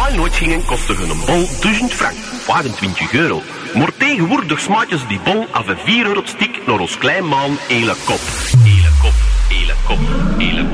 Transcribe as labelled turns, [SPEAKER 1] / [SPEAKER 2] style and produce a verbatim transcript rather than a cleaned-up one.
[SPEAKER 1] wij nooit gingen, kostte een bol duizend frank, vijfentwintig euro. Maar tegenwoordig smaakjes die bon af een vier euro stik naar ons klein maan hele kop. Hele kop, hele kop, hele kop.